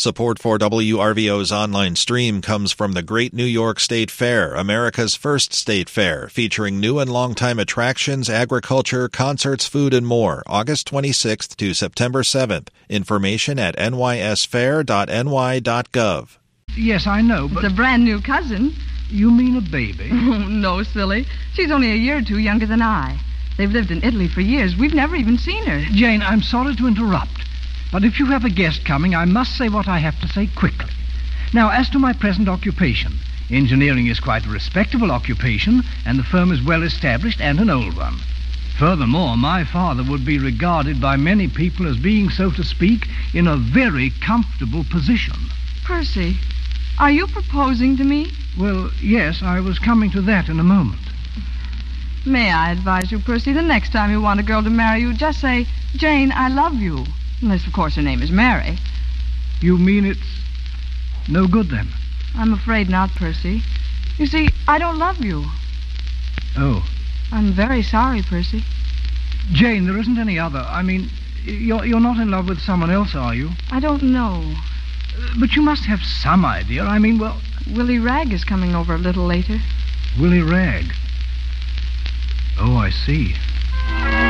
Support for WRVO's online stream comes from the Great New York State Fair, America's first state fair, featuring new and longtime attractions, agriculture, concerts, food, and more, August 26th to September 7th. Information at nysfair.ny.gov. Yes, I know, but... It's a brand new cousin. You mean a baby? Oh, no, silly. She's only a year or two younger than I. They've lived in Italy for years. We've never even seen her. Jane, I'm sorry to interrupt, but if you have a guest coming, I must say what I have to say quickly. Now, as to my present occupation, engineering is quite a respectable occupation, and the firm is well established and an old one. Furthermore, my father would be regarded by many people as being, so to speak, in a very comfortable position. Percy, are you proposing to me? Well, yes, I was coming to that in a moment. May I advise you, Percy, the next time you want a girl to marry you, just say, Jane, I love you. Unless, of course, her name is Mary. You mean it's no good, then? I'm afraid not, Percy. You see, I don't love you. Oh. I'm very sorry, Percy. Jane, there isn't any other. I mean, you're not in love with someone else, are you? I don't know. But you must have some idea. I mean, well... Willie Ragg is coming over a little later. Willie Ragg? Oh, I see.